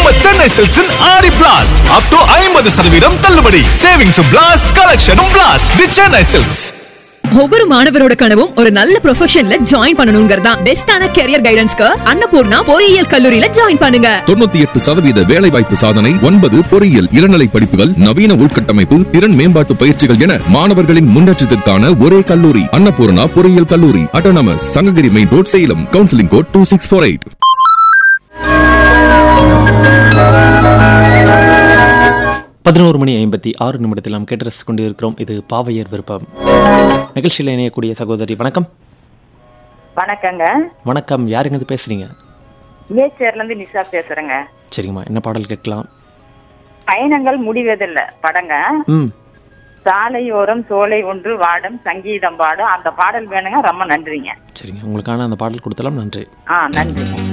நம்ம சென்னை சில்க்ஸின் ஆடி blast up to 50% தள்ளுபடி. சேவிங்ஸும் blast, கலெக்ஷனும் blast. தி Chennai silks. ஒவ்வொரு மாணவரோட கனவும் ஒரு நல்ல ப்ரொஃபஷன்ல ஜாயின் பண்ணணும்ங்கறதா. பெஸ்டான கரியர் கைடன்ஸ்க்கு அன்னபூர்ணா பொறியியல் கல்லூரியில ஜாயின் பண்ணுங்க. 98% வேலை வாய்ப்பு சாதனை, 9 பொறியியல் இளநிலை படிப்புகள், நவீன உள்கட்டமைப்பு, திறன் மேம்பாட்டு பயிற்சிகள் என மாணவர்களின் முன்னேற்றத்திற்கான ஒரே கல்லூரி அன்னபூர்ணா பொறியியல் கல்லூரி, autonomous, Sankagiri main road, Salem. Counselling code 2648. 11:56 நாம் கேட்டு ரசித்துக் கொண்டிருக்கிறோம். இது பாவையர் விருப்பம் நிகழ்ச்சியில் இணையக்கூடிய சகோதரி. வணக்கம். வணக்கங்க. வணக்கம். யாருங்க இது பேசுறீங்க? ஏச்சேர்ல இருந்து நிஷா பேசுறேங்க. சரிங்கம்மா, என்ன பாடல் கேட்கலாம்? பயணங்கள் முடிவதில்ல படங்க. சாலையோரம் சோலை ஒன்று வாடும் சங்கீதம் பாடும் அந்த பாடல் வேணுங்க. ரொம்ப நன்றிங்க. சரிங்க, உங்களுக்கான அந்த பாடல் கொடுத்தலாம். நன்றி. நன்றி.